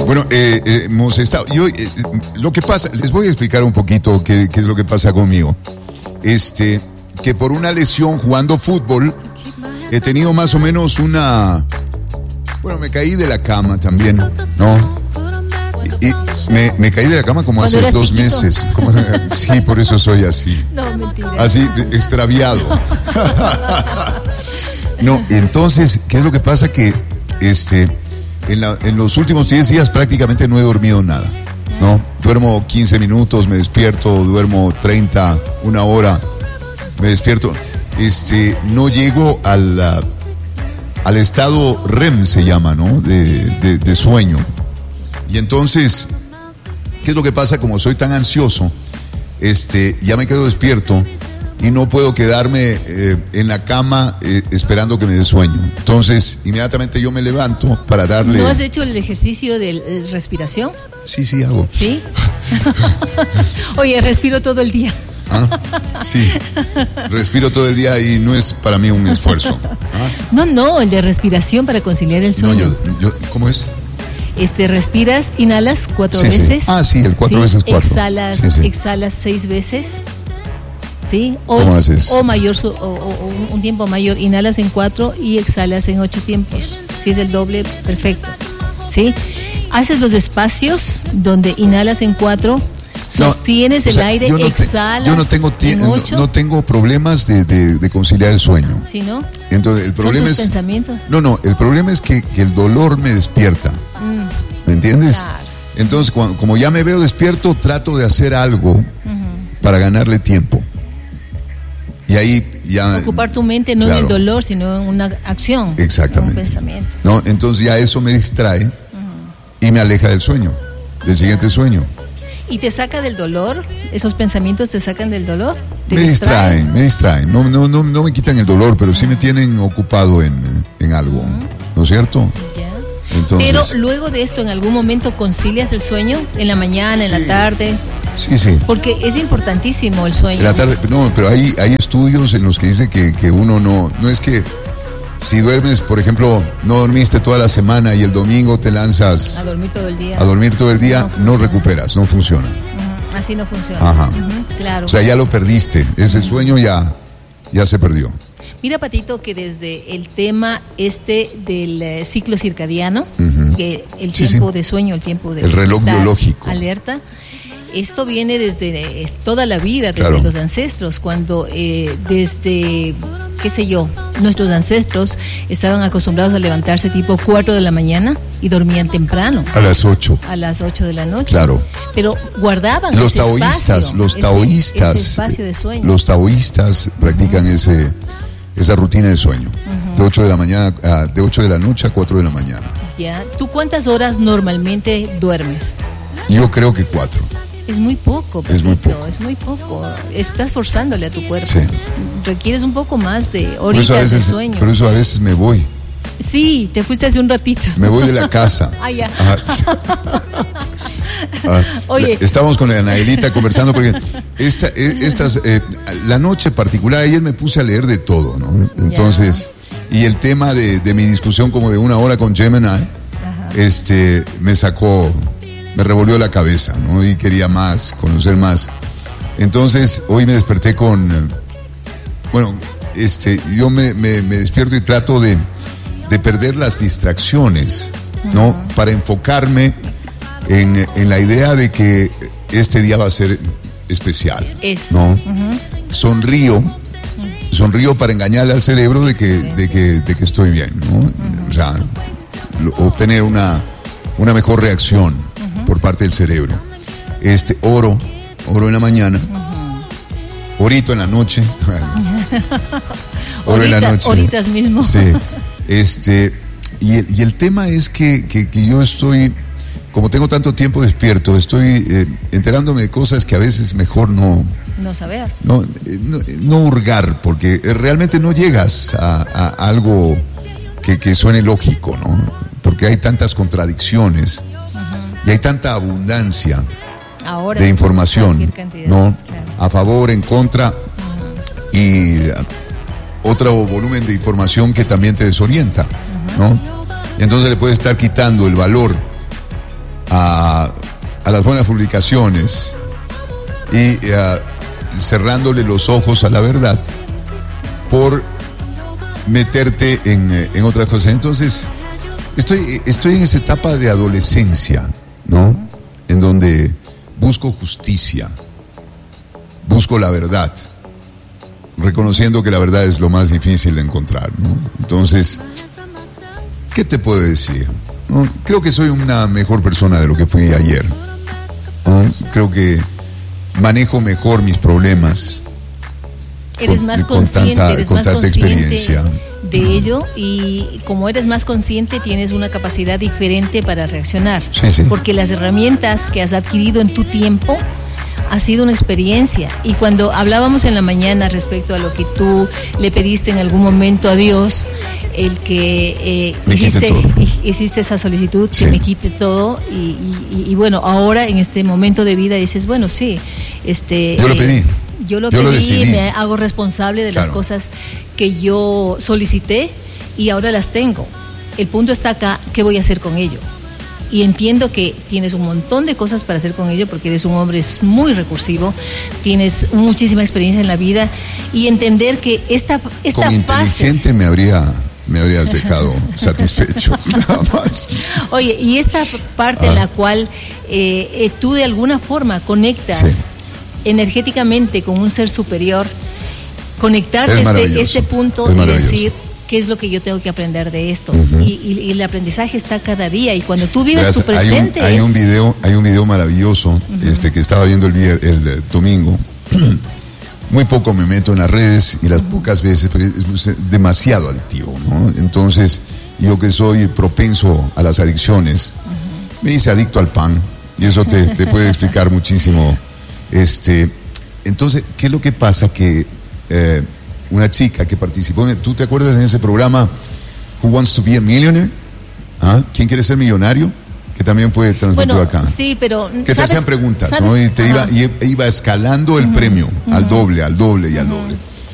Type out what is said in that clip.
Bueno, hemos estado. Lo que pasa, les voy a explicar un poquito qué es lo que pasa conmigo. Que por una lesión jugando fútbol, he tenido más o menos una. Bueno, me caí de la cama también, ¿no? Y me caí de la cama como hace 2 meses. Sí, por eso soy así. No, mentira. Así, extraviado. No, entonces, ¿qué es lo que pasa? Que en los últimos 10 días prácticamente no he dormido nada, ¿no? Duermo 15 minutos, me despierto, duermo 30, 1 hora, me despierto. No llego al estado REM, se llama, ¿no? De sueño. Y entonces, ¿qué es lo que pasa? Como soy tan ansioso, ya me quedo despierto y no puedo quedarme en la cama esperando que me dé sueño. Entonces, inmediatamente yo me levanto para darle... ¿No has hecho el ejercicio de respiración? Sí, hago. ¿Sí? Oye, respiro todo el día. Sí, respiro todo el día y no es para mí un esfuerzo. No, el de respiración para conciliar el sueño. No, ¿cómo es? Respiras, inhalas 4 veces. Sí, el 4 veces 4. Exhalas 6 veces. ¿Sí? ¿Cómo haces? O mayor, o un tiempo mayor. Inhalas en 4 y exhalas en 8 tiempos. Si es el doble, perfecto. ¿Sí? Haces los espacios donde inhalas en 4, sostienes el aire, exhalas. Yo no tengo problemas de conciliar el sueño. ¿Sí, no? Entonces, el problema es pensamientos. No, el problema es que el dolor me despierta. ¿Me entiendes? Claro. Entonces, como ya me veo despierto, trato de hacer algo para ganarle tiempo. Y ahí ya... Ocupar tu mente no en el dolor, sino en una acción. Exactamente. Un pensamiento. ¿No? Entonces ya eso me distrae y me aleja del sueño, del siguiente sueño. ¿Y te saca del dolor? ¿Esos pensamientos te sacan del dolor? Me distraen. No me quitan el dolor, pero sí me tienen ocupado en algo. ¿No es cierto? Ya. Entonces, pero luego de esto, ¿en algún momento concilias el sueño? ¿En la mañana, en la tarde? Sí. Porque es importantísimo el sueño. En la tarde, no, pero hay estudios en los que dice que uno no es que si duermes, por ejemplo, no dormiste toda la semana y el domingo te lanzas a dormir todo el día, no recuperas, no funciona. Así no funciona. Ajá. Claro. O sea, ya lo perdiste, ese sueño ya se perdió. Mira, Patito, que desde el tema del ciclo circadiano, que el tiempo de sueño, el tiempo de el reloj biológico, alerta, esto viene desde toda la vida, desde los ancestros, cuando desde, qué sé yo, nuestros ancestros estaban acostumbrados a levantarse tipo 4 de la mañana y dormían temprano. A las 8. A las 8 de la noche. Claro. Pero guardaban los ese taoístas, ese espacio de sueño. Los taoístas practican esa rutina de sueño. De 8 de la mañana, de 8 de la noche a 4 de la mañana. Ya. ¿Tú cuántas horas normalmente duermes? Yo creo que 4. Es muy poco, Patito, es muy poco. Estás forzándole a tu cuerpo. Sí. Requieres un poco más de horitas de sueño. Por eso a veces me voy. Sí, te fuiste hace un ratito. Me voy de la casa. Ya. Oye, estábamos con Anaelita conversando porque la noche particular, ayer me puse a leer de todo, ¿no? Entonces, y el tema de mi discusión como de 1 hora con Gemini, me revolvió la cabeza, ¿no? Y quería conocer más. Entonces, hoy me desperté yo me despierto y trato de perder las distracciones, ¿no? Para enfocarme en la idea de que este día va a ser especial, ¿no? Sonrío para engañarle al cerebro de que estoy bien, ¿no? O sea, obtener una mejor reacción por parte del cerebro. Oro en la mañana, orito en la noche, oro en la noche. Horitas mismo. Sí. Y el tema es que yo estoy, como tengo tanto tiempo despierto, estoy enterándome de cosas que a veces mejor no saber. No hurgar, porque realmente no llegas a algo que suene lógico, ¿no? Porque hay tantas contradicciones. Y hay tanta abundancia de información, ¿no? Claro. A favor, en contra, y otro volumen de información que también te desorienta, ¿no? Y entonces le puedes estar quitando el valor a las buenas publicaciones y cerrándole los ojos a la verdad por meterte en otras cosas. Entonces, estoy en esa etapa de adolescencia, ¿no? En donde busco justicia, busco la verdad, reconociendo que la verdad es lo más difícil de encontrar, ¿no? Entonces, ¿qué te puedo decir? ¿No? Creo que soy una mejor persona de lo que fui ayer, ¿no? Creo que manejo mejor mis problemas. Eres más consciente, experiencia de ello, y como eres más consciente tienes una capacidad diferente para reaccionar. Sí. Porque las herramientas que has adquirido en tu tiempo ha sido una experiencia. Y cuando hablábamos en la mañana respecto a lo que tú le pediste en algún momento a Dios, el que hiciste esa solicitud, sí, que me quite todo, y bueno, ahora en este momento de vida dices, bueno, sí, yo lo pedí. Yo lo pedí, me hago responsable de las cosas que yo solicité y ahora las tengo. El punto está acá, ¿qué voy a hacer con ello? Y entiendo que tienes un montón de cosas para hacer con ello porque eres un hombre muy recursivo, tienes muchísima experiencia en la vida, y entender que esta como inteligente me habrías dejado satisfecho, nada más. Oye, y esta parte en la cual tú de alguna forma conectas energéticamente con un ser superior, conectar este punto y decir qué es lo que yo tengo que aprender de esto. Y el aprendizaje está cada día, y cuando tú vives tu presente hay un video maravilloso que estaba viendo el domingo. Muy poco me meto en las redes, y las pocas veces es demasiado adictivo, ¿no? Entonces, yo que soy propenso a las adicciones, me hice adicto al pan, y eso te puede explicar muchísimo. Entonces, ¿qué es lo que pasa? Que una chica que participó, ¿tú te acuerdas en ese programa Who Wants to Be a Millionaire? ¿Quién quiere ser millonario? Que también fue transmitido acá. Sí, pero que te hacían preguntas, ¿no? Y iba escalando el premio al doble y al doble.